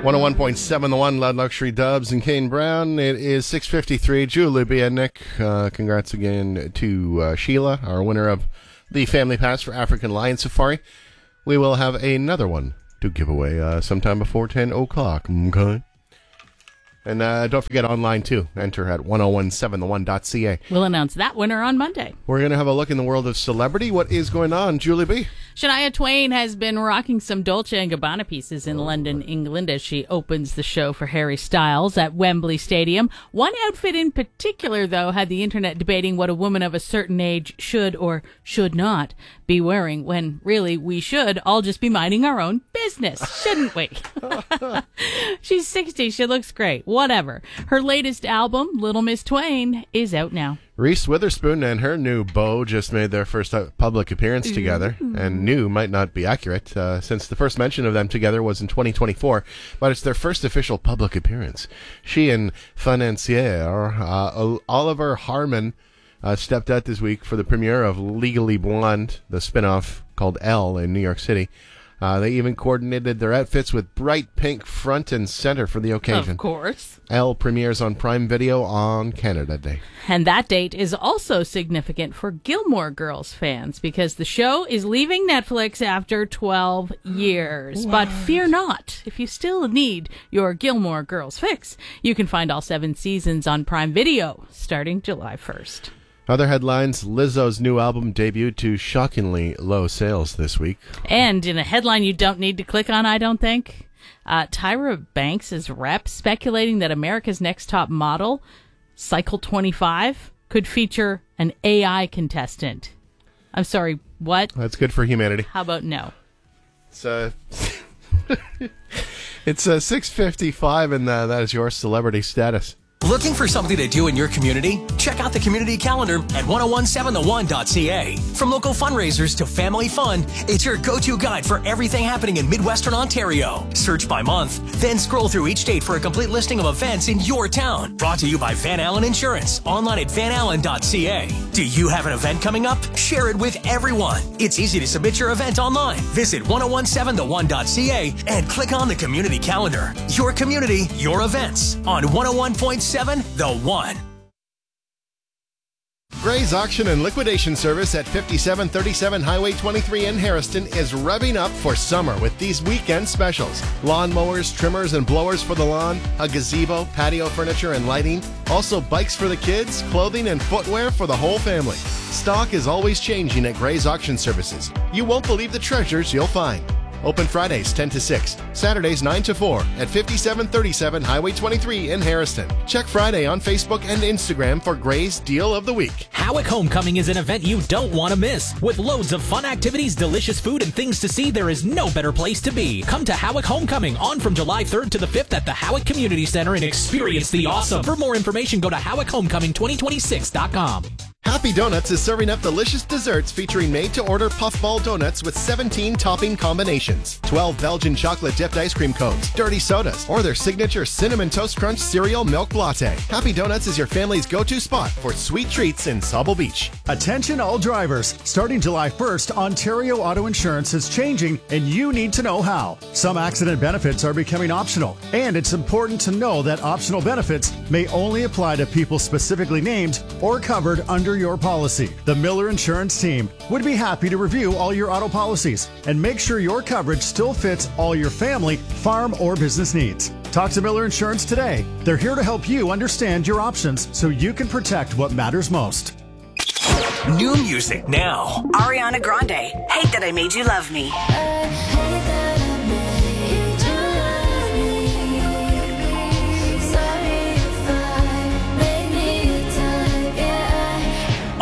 101.7 The One, Loud Luxury Dubs and Kane Brown. It is 6:53. Julie B. and Nick, congrats again to Sheila, our winner of the Family Pass for African Lion Safari. We will have another one to give away sometime before 10 o'clock. Okay. And don't forget online, too. Enter at 1017theone.ca. We'll announce that winner on Monday. We're going to have a look in the world of celebrity. What is going on, Julie B? Shania Twain has been rocking some Dolce & Gabbana pieces in London, England, as she opens the show for Harry Styles at Wembley Stadium. One outfit in particular, though, had the internet debating what a woman of a certain age should or should not be wearing, when really we should all just be minding our own business, shouldn't we? She's 60. She looks great. Whatever. Her latest album, Little Miss Twain, is out now. Reese Witherspoon and her new beau just made their first public appearance together, and new might not be accurate, since the first mention of them together was in 2024, but it's their first official public appearance. She and financier Oliver Harmon stepped out this week for the premiere of Legally Blonde, the spin-off called Elle in New York City. They even coordinated their outfits with bright pink front and center for the occasion. Of course. Elle premieres on Prime Video on Canada Day. And that date is also significant for Gilmore Girls fans because the show is leaving Netflix after 12 years. What? But fear not. If you still need your Gilmore Girls fix, you can find all 7 seasons on Prime Video starting July 1st. Other headlines, Lizzo's new album debuted to shockingly low sales this week. And in a headline you don't need to click on, I don't think, Tyra Banks' rep speculating that America's Next Top Model, Cycle 25, could feature an AI contestant. I'm sorry, what? That's good for humanity. How about no? It's it's 6:55, and that is your celebrity status. Looking for something to do in your community? Check out the community calendar at 1017theone.ca. From local fundraisers to family fun, it's your go-to guide for everything happening in Midwestern Ontario. Search by month, then scroll through each date for a complete listing of events in your town. Brought to you by Van Allen Insurance, online at vanallen.ca. Do you have an event coming up? Share it with everyone. It's easy to submit your event online. Visit 1017theone.ca and click on the community calendar. Your community, your events on 101.7 The One. Gray's Auction and Liquidation Service at 5737 Highway 23 in Harrison is revving up for summer with these weekend specials. Lawn mowers, trimmers, and blowers for the lawn, a gazebo, patio furniture, and lighting. Also bikes for the kids, clothing, and footwear for the whole family. Stock is always changing at Gray's Auction Services. You won't believe the treasures you'll find. Open Fridays 10 to 6, Saturdays 9 to 4 at 5737 Highway 23 in Harrison. Check Friday on Facebook and Instagram for Gray's Deal of the Week. Howick Homecoming is an event you don't want to miss. With loads of fun activities, delicious food, and things to see, there is no better place to be. Come to Howick Homecoming on from July 3rd to the 5th at the Howick Community Center and experience the awesome. For more information, go to HowickHomecoming2026.com. Happy Donuts is serving up delicious desserts featuring made-to-order puffball donuts with 17 topping combinations, 12 Belgian chocolate-dipped ice cream cones, dirty sodas, or their signature Cinnamon Toast Crunch cereal milk latte. Happy Donuts is your family's go-to spot for sweet treats in Sauble Beach. Attention all drivers. Starting July 1st, Ontario Auto Insurance is changing, and you need to know how. Some accident benefits are becoming optional, and it's important to know that optional benefits may only apply to people specifically named or covered under your policy. The Miller Insurance team would be happy to review all your auto policies and make sure your coverage still fits all your family, farm, or business needs. Talk to Miller Insurance today. They're here to help you understand your options so you can protect what matters most. New music now. Ariana Grande, Hate That I Made You Love Me.